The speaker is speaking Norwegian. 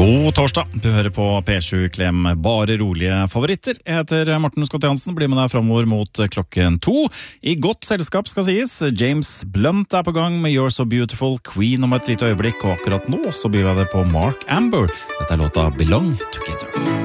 God torsdag, du hører på P7 Klem, bare rolige favoritter. Jeg heter Morten Scott Jansen, blir med deg fremover mot klokken 2. I godt selskap skal sies, James Blunt på gang med You're So Beautiful, Queen om et lite øyeblikk, og akkurat nå så byr jeg det på Mark Amber. Dette låta Belong Together.